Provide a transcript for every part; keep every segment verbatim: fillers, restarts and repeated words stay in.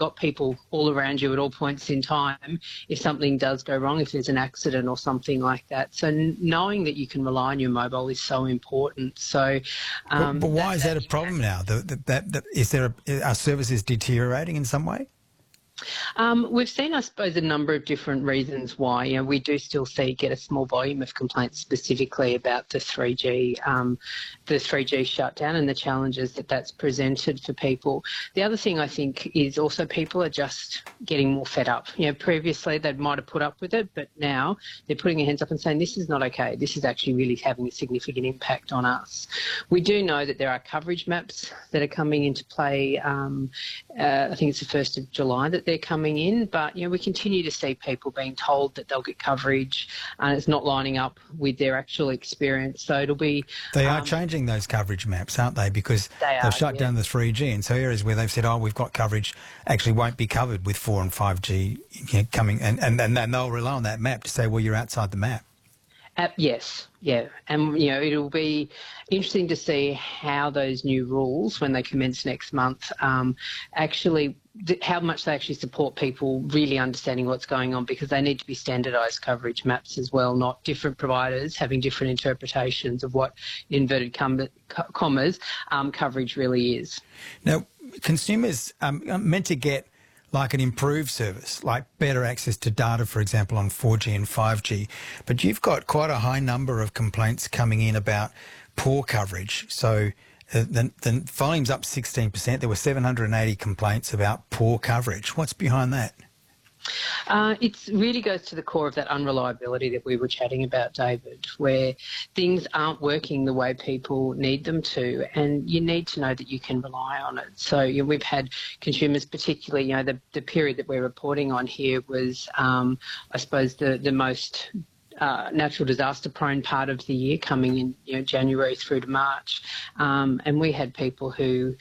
got people all around you at all points in time if something does go wrong, if there's an accident or something like that. So knowing that you can rely on your mobile is so important. So, um, but, but why that, is that, that a problem now? The, the, that, that, is there a, are services deteriorating in some way? Um, we've seen, I suppose, a number of different reasons why. You know, we do still see get a small volume of complaints specifically about the three G, um, the three G shutdown and the challenges that that's presented for people. The other thing I think is also people are just getting more fed up. You know, previously they might have put up with it, but now they're putting their hands up and saying this is not okay. This is actually really having a significant impact on us. We do know that there are coverage maps that are coming into play. Um, uh, I think it's the first of July that they're coming in, but you know we continue to see people being told that they'll get coverage and it's not lining up with their actual experience. So it'll be they are um, changing those coverage maps, aren't they? Because they they've are, shut yeah. down the three G, and so areas where they've said, "Oh, we've got coverage," actually won't be covered with four and five G you know, coming, and and and they'll rely on that map to say, "Well, you're outside the map." Uh, yes, yeah, and you know it'll be interesting to see how those new rules, when they commence next month, um, actually th- how much they actually support people really understanding what's going on, because they need to be standardised coverage maps as well, not different providers having different interpretations of what inverted com- commas um, coverage really is. Now, consumers um, are meant to get like an improved service, like better access to data, for example, on four G and five G. But you've got quite a high number of complaints coming in about poor coverage. So uh, the, the volume's up sixteen percent. There were seven hundred eighty complaints about poor coverage. What's behind that? Uh, it really goes to the core of that unreliability that we were chatting about, David, where things aren't working the way people need them to, and you need to know that you can rely on it. So you know, we've had consumers, particularly, you know, the, the period that we're reporting on here was, um, I suppose, the, the most Uh, natural disaster prone part of the year, coming in you know January through to March, um, and we had people who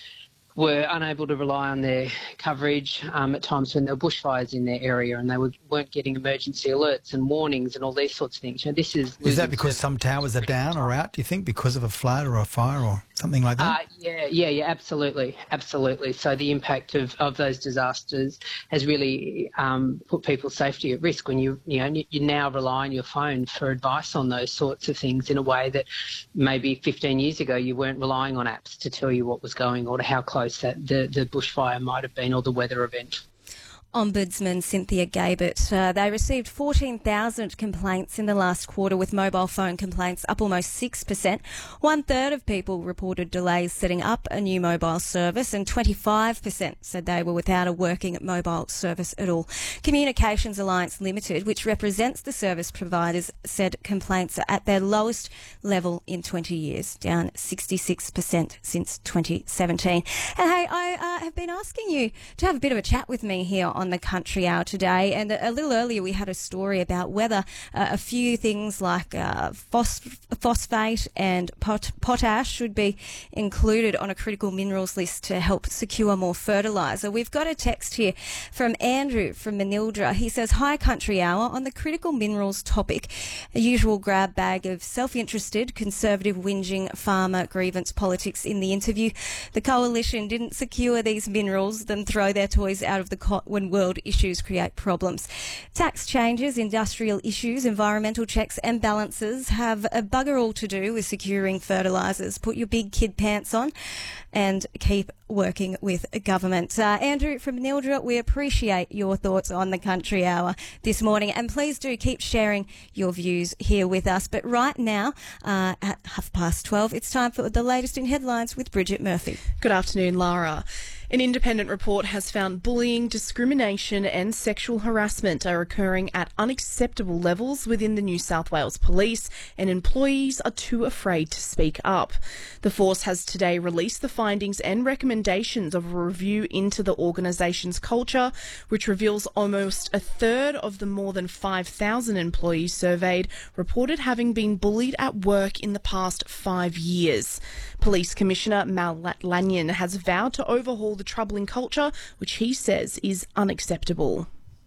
were unable to rely on their coverage um, at times when there were bushfires in their area, and they were, weren't getting emergency alerts and warnings and all these sorts of things. You know, this is Is that because some towers are down or out, do you think, because of a flood or a fire or something like that? Uh, yeah, yeah, yeah, absolutely, absolutely. So the impact of, of those disasters has really um, put people's safety at risk when you, you know, you now rely on your phone for advice on those sorts of things in a way that maybe fifteen years ago you weren't relying on apps to tell you what was going on or how close that the, the bushfire might have been or the weather event. Ombudsman Cynthia Gabert. Uh, they received fourteen thousand complaints in the last quarter, with mobile phone complaints up almost six percent. One third of people reported delays setting up a new mobile service, and twenty-five percent said they were without a working mobile service at all. Communications Alliance Limited, which represents the service providers, said complaints are at their lowest level in twenty years, down sixty-six percent since twenty seventeen. And hey, I uh, have been asking you to have a bit of a chat with me here on on the Country Hour today, and a little earlier we had a story about whether uh, a few things like uh, phos- phosphate and pot- potash should be included on a critical minerals list to help secure more fertiliser. We've got a text here from Andrew from Manildra. He says, "Hi Country Hour, on the critical minerals topic, a usual grab bag of self-interested, conservative whinging farmer grievance politics in the interview. The coalition didn't secure these minerals, then throw their toys out of the cot when world issues create problems. Tax changes, industrial issues, environmental checks and balances have a bugger all to do with securing fertilisers. Put your big kid pants on and keep working with government." Uh, Andrew from Manildra, we appreciate your thoughts on the Country Hour this morning, and please do keep sharing your views here with us. But right now, uh, at half past twelve, it's time for the latest in headlines with Bridget Murphy. Good afternoon, Lara. An independent report has found bullying, discrimination and sexual harassment are occurring at unacceptable levels within the New South Wales Police, and employees are too afraid to speak up. The force has today released the findings and recommendations of a review into the organisation's culture, which reveals almost a third of the more than five thousand employees surveyed reported having been bullied at work in the past five years. Police Commissioner Mal Lanyon has vowed to overhaul the troubling culture, which he says is unacceptable.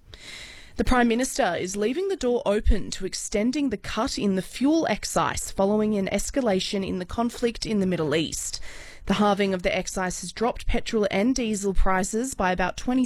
The Prime Minister is leaving the door open to extending the cut in the fuel excise following an escalation in the conflict in the Middle East. The halving of the excise has dropped petrol and diesel prices by about twenty